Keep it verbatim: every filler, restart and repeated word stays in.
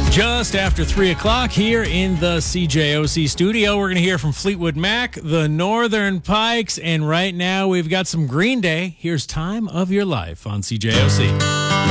Just after three o'clock here in the C J O C studio, we're going to hear from Fleetwood Mac, the Northern Pikes, and right now we've got some Green Day. Here's Time of Your Life on C J O C.